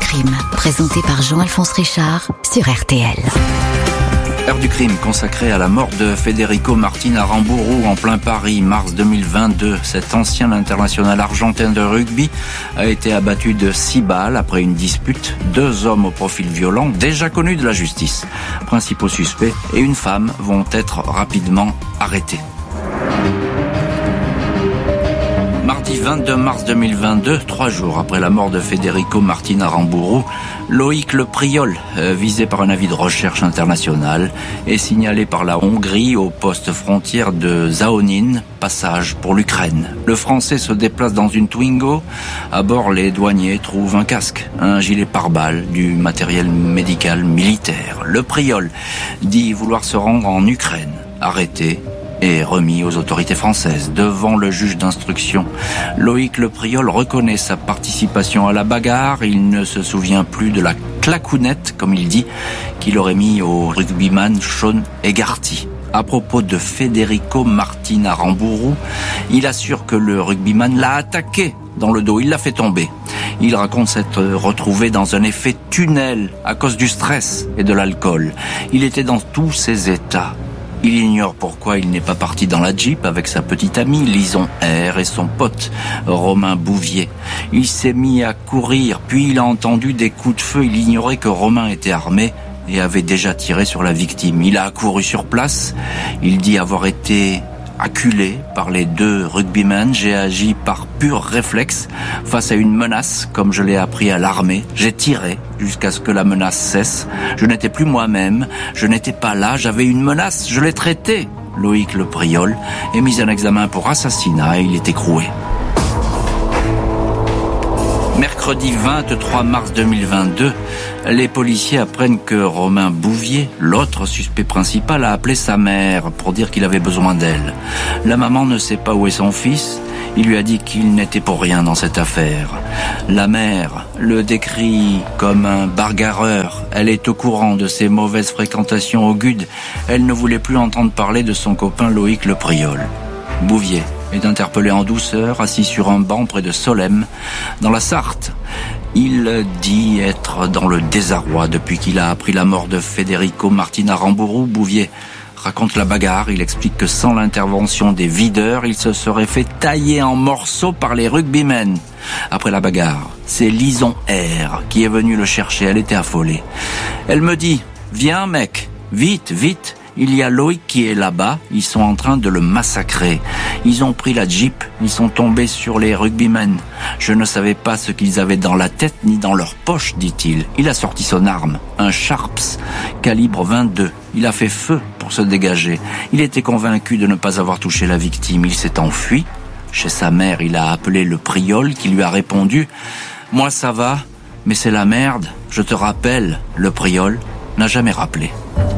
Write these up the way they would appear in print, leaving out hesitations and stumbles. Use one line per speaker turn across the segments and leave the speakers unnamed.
crime, présenté par Jean-Alphonse Richard sur RTL.
Heure du crime consacrée à la mort de Federico Martin Aramburu en plein Paris, mars 2022. Cet ancien international argentin de rugby a été abattu de 6 balles après une dispute. 2 hommes au profil violent, déjà connus de la justice. Principaux suspects et une femme vont être rapidement arrêtés. Mardi 22 mars 2022, 3 jours après la mort de Federico Martin Aramburu, Loïc Le Priol, visé par un avis de recherche international, est signalé par la Hongrie au poste frontière de Zaonin, passage pour l'Ukraine. Le Français se déplace dans une Twingo. À bord, les douaniers trouvent un casque, un gilet pare-balles, du matériel médical militaire. Le Priol dit vouloir se rendre en Ukraine, arrêté et remis aux autorités françaises. Devant le juge d'instruction, Loïc Le Priol reconnaît sa participation à la bagarre. Il ne se souvient plus de la claquounette, comme il dit, qu'il aurait mis au rugbyman Sean Hegarty. À propos de Federico Martin Aramburu, il assure que le rugbyman l'a attaqué dans le dos, il l'a fait tomber. Il raconte s'être retrouvé dans un effet tunnel à cause du stress et de l'alcool. Il était dans tous ses états. Il ignore pourquoi il n'est pas parti dans la Jeep avec sa petite amie Lison R et son pote Romain Bouvier. Il s'est mis à courir, puis il a entendu des coups de feu. Il ignorait que Romain était armé et avait déjà tiré sur la victime. Il a accouru sur place. Il dit avoir été acculé par les 2 rugbymen. J'ai agi par pur réflexe face à une menace, comme je l'ai appris à l'armée. J'ai tiré jusqu'à ce que la menace cesse. Je n'étais plus moi-même, je n'étais pas là, j'avais une menace, je l'ai traité. Loïc Le Priol est mis en examen pour assassinat et il est écroué. Mercredi 23 mars 2022, les policiers apprennent que Romain Bouvier, l'autre suspect principal, a appelé sa mère pour dire qu'il avait besoin d'elle. La maman ne sait pas où est son fils. Il lui a dit qu'il n'était pour rien dans cette affaire. La mère le décrit comme un bagarreur. Elle est au courant de ses mauvaises fréquentations au GUD. Elle ne voulait plus entendre parler de son copain Loïc Le Priol. Bouvier est interpellé en douceur, assis sur un banc près de Solesmes, dans la Sarthe. Il dit être dans le désarroi depuis qu'il a appris la mort de Federico Martin Aramburu. Bouvier raconte la bagarre. Il explique que sans l'intervention des videurs, il se serait fait tailler en morceaux par les rugbymen. Après la bagarre, c'est Lison R qui est venue le chercher. Elle était affolée. Elle me dit « Viens mec, vite, vite !» Il y a Loïc qui est là-bas, ils sont en train de le massacrer. Ils ont pris la Jeep, ils sont tombés sur les rugbymen. Je ne savais pas ce qu'ils avaient dans la tête ni dans leur poche, dit-il. Il a sorti son arme, un Sharps, calibre 22. Il a fait feu pour se dégager. Il était convaincu de ne pas avoir touché la victime. Il s'est enfui. Chez sa mère, il a appelé Le Priol qui lui a répondu « Moi ça va, mais c'est la merde, je te rappelle. » Le Priol n'a jamais rappelé.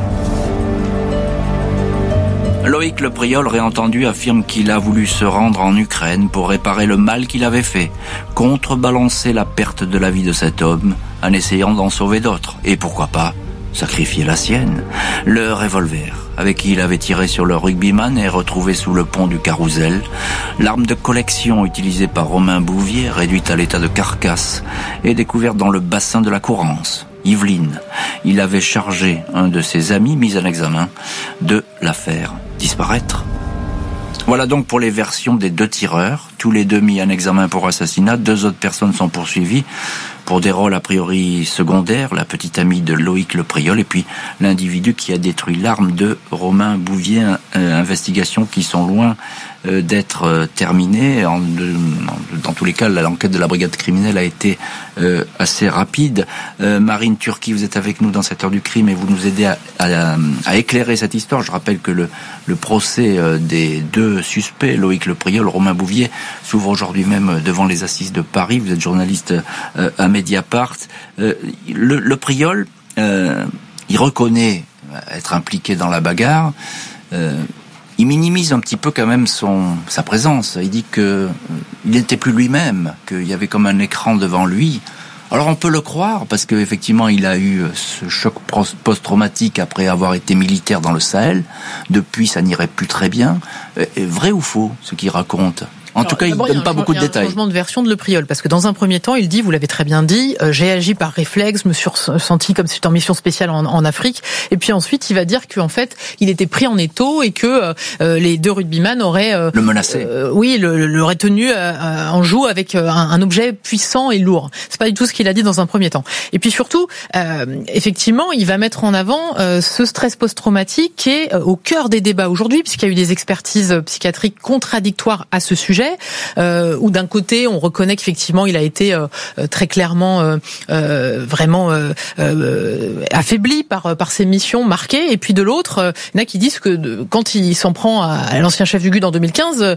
Loïc Le Priol, réentendu, affirme qu'il a voulu se rendre en Ukraine pour réparer le mal qu'il avait fait, contrebalancer la perte de la vie de cet homme en essayant d'en sauver d'autres. Et pourquoi pas sacrifier la sienne. Le revolver avec qui il avait tiré sur le rugbyman est retrouvé sous le pont du Carrousel. L'arme de collection utilisée par Romain Bouvier, réduite à l'état de carcasse, est découverte dans le bassin de la Courance. Yveline, il avait chargé un de ses amis mis en examen de la faire disparaître. Voilà donc pour les versions des 2 tireurs, tous les 2 mis en examen pour assassinat. 2 autres personnes sont poursuivies pour des rôles a priori secondaires, la petite amie de Loïc Le Priol et puis l'individu qui a détruit l'arme de Romain Bouvier. Investigations qui sont loin d'être terminées. Dans tous les cas, l'enquête de la brigade criminelle a été assez rapide. Marine Turki, vous êtes avec nous dans cette heure du crime et vous nous aidez à éclairer cette histoire. Je rappelle que le procès des 2 suspects, Loïc Le Priol, Romain Bouvier, s'ouvre aujourd'hui même devant les assises de Paris. Vous êtes journaliste à Mediapart. Le Priol, il reconnaît être impliqué dans la bagarre. Il minimise un petit peu quand même sa présence. Il dit que il n'était plus lui-même, qu'il y avait comme un écran devant lui. Alors on peut le croire parce qu'effectivement il a eu ce choc post-traumatique après avoir été militaire dans le Sahel. Depuis ça n'irait plus très bien. Vrai ou faux ce qu'il raconte ? En tout cas, il ne donne pas beaucoup de détails.
Il y a un changement de version de Le Priol, parce que dans un premier temps, il dit, vous l'avez très bien dit, j'ai agi par réflexe, me suis ressenti comme si j'étais en mission spéciale en Afrique. Et puis ensuite, il va dire qu'en fait, il était pris en étau et que les deux rugbyman auraient
le menacé.
L'aurait tenu en joue avec un objet puissant et lourd. C'est pas du tout ce qu'il a dit dans un premier temps. Et puis surtout, effectivement, il va mettre en avant ce stress post-traumatique qui est au cœur des débats aujourd'hui, puisqu'il y a eu des expertises psychiatriques contradictoires à ce sujet. Où d'un côté on reconnaît qu'effectivement il a été très clairement vraiment affaibli par ses missions marquées, et puis de l'autre il y en a qui disent que quand il s'en prend à l'ancien chef du GUD en 2015,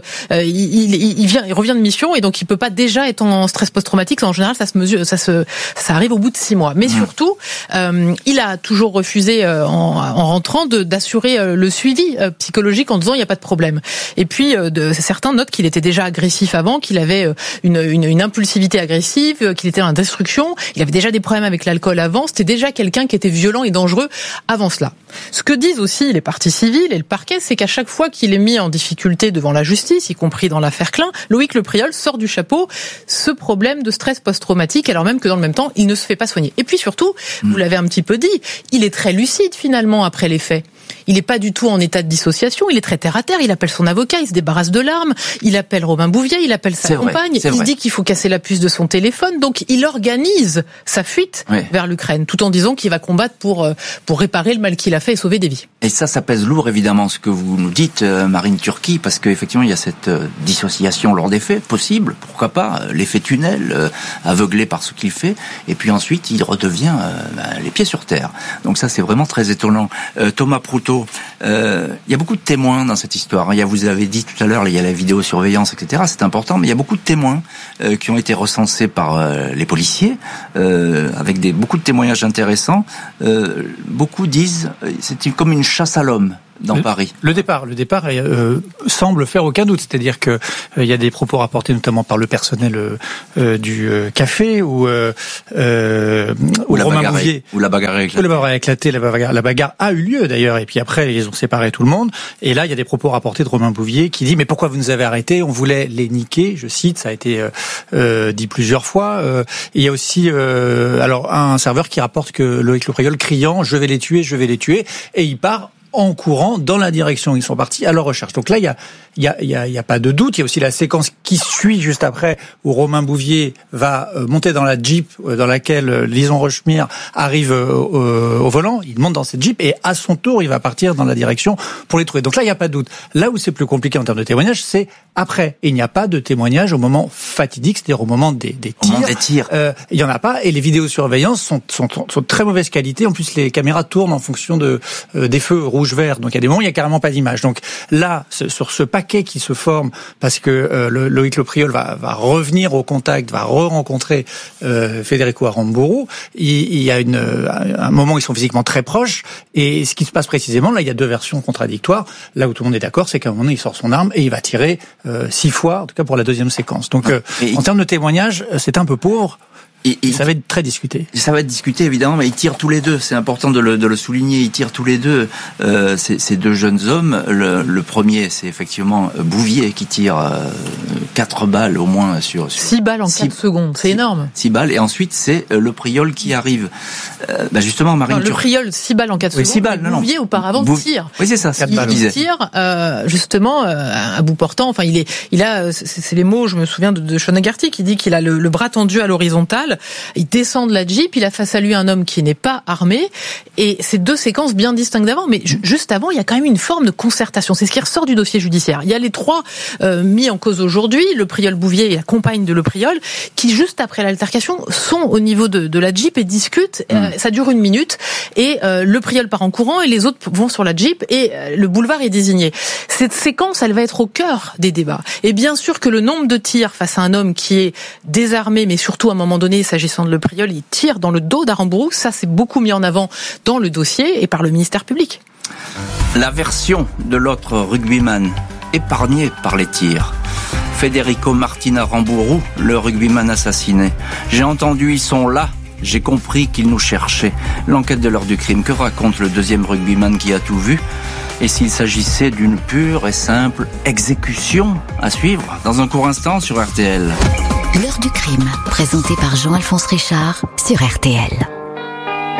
il revient de mission et donc il peut pas déjà être en stress post-traumatique. En général ça arrive au bout de 6 mois. Mais surtout il a toujours refusé en rentrant d'assurer le suivi psychologique en disant il n'y a pas de problème. Et puis certains notent qu'il était déjà agressif avant, qu'il avait une impulsivité agressive, qu'il était en destruction, il avait déjà des problèmes avec l'alcool avant, c'était déjà quelqu'un qui était violent et dangereux avant cela. Ce que disent aussi les parties civiles et le parquet, c'est qu'à chaque fois qu'il est mis en difficulté devant la justice, y compris dans l'affaire Klein, Loïc Le Priol sort du chapeau ce problème de stress post-traumatique, alors même que dans le même temps, il ne se fait pas soigner. Et puis surtout, vous l'avez un petit peu dit, il est très lucide finalement après les faits. Il n'est pas du tout en état de dissociation, il est très terre à terre, il appelle son avocat, il se débarrasse de l'arme, il appelle Robin Bouvier, il appelle sa compagne, il dit qu'il faut casser la puce de son téléphone, donc il organise sa fuite vers l'Ukraine, tout en disant qu'il va combattre pour réparer le mal qu'il a fait et sauver des vies.
Et ça pèse lourd évidemment ce que vous nous dites, Marine Turki, parce qu'effectivement il y a cette dissociation lors des faits, possible, pourquoi pas, l'effet tunnel, aveuglé par ce qu'il fait, et puis ensuite il redevient les pieds sur terre. Donc ça c'est vraiment très étonnant. Thomas Proutot, il y a beaucoup de témoins dans cette histoire. Vous avez dit tout à l'heure, il y a la vidéosurveillance, etc. C'est important, mais il y a beaucoup de témoins qui ont été recensés par les policiers, avec beaucoup de témoignages intéressants. Beaucoup disent c'est comme une chasse à l'homme dans Paris.
Le départ semble faire aucun doute, c'est-à-dire que il y a des propos rapportés notamment par le personnel du café où Romain Bouvier,
où la bagarre a éclaté.
La bagarre a eu lieu d'ailleurs, et puis après ils ont séparé tout le monde. Et là il y a des propos rapportés de Romain Bouvier qui dit mais pourquoi vous nous avez arrêtés, on voulait les niquer, je cite, ça a été dit plusieurs fois. Il y a aussi alors un serveur qui rapporte que Loïc Le Priol criant je vais les tuer, et il part en courant dans la direction où ils sont partis à leur recherche. Donc là, il y a pas de doute. Il y a aussi la séquence qui suit juste après où Romain Bouvier va monter dans la Jeep dans laquelle Lison Rochemire arrive au volant. Il monte dans cette Jeep et à son tour, il va partir dans la direction pour les trouver. Donc là, il n'y a pas de doute. Là où c'est plus compliqué en termes de témoignage, c'est après. Et il n'y a pas de témoignage au moment fatidique, c'est-à-dire au moment des tirs.
Au moment des tirs.
Il y en a pas. Et les vidéosurveillances sont de très mauvaise qualité. En plus, les caméras tournent en fonction des feux rouge-vert. Donc il y a des moments où il n'y a carrément pas d'image. Donc là, sur ce paquet qui se forme, parce que Loïc Le Priol va revenir au contact, va re-rencontrer Federico Aramburu, il y a un moment où ils sont physiquement très proches. Et ce qui se passe précisément, là, il y a deux versions contradictoires. Là où tout le monde est d'accord, c'est qu'à un moment, il sort son arme et il va tirer 6 fois, en tout cas pour la deuxième séquence. Donc en termes de témoignage, c'est un peu pauvre. Et ça va être très discuté.
Ça va être discuté évidemment, mais ils tirent tous les deux. C'est important de le souligner. Ils tirent tous les deux. Ces deux jeunes hommes. Le premier, c'est effectivement Bouvier qui tire 4 balles au moins sur
6 balles en 4 secondes. C'est énorme.
6 balles. Et ensuite, c'est Le Priol qui arrive. Justement, Marine.
Le Priol, 6 balles en 4 secondes. 6 balles. Bouvier auparavant tire.
Oui, c'est ça.
Il tire justement à bout portant. Enfin, il a. C'est les mots. Je me souviens de Sean Haggerty qui dit qu'il a le bras tendu à l'horizontale. Il descend de la Jeep, il a face à lui un homme qui n'est pas armé, et c'est deux séquences bien distinctes d'avant, mais juste avant, il y a quand même une forme de concertation. C'est ce qui ressort du dossier judiciaire. Il y a les trois mis en cause aujourd'hui, Le Priol Bouvier et la compagne de Le Priol, qui juste après l'altercation sont au niveau de la Jeep et discutent. Ça dure 1 minute, et Le Priol part en courant et les autres vont sur la Jeep et le boulevard est désigné. Cette séquence, elle va être au cœur des débats. Et bien sûr que le nombre de tirs face à un homme qui est désarmé, mais surtout à un moment donné, s'agissant de Le Priol, il tire dans le dos d'Aramburu. Ça, c'est beaucoup mis en avant dans le dossier et par le ministère public.
La version de l'autre rugbyman épargné par les tirs. Federico Martin Aramburu, le rugbyman assassiné. J'ai entendu, ils sont là. J'ai compris qu'ils nous cherchaient. L'enquête de l'heure du crime. Que raconte le deuxième rugbyman qui a tout vu ? et s'il s'agissait d'une pure et simple exécution à suivre dans un court instant sur RTL.
L'heure du crime, présenté par Jean-Alphonse Richard sur RTL.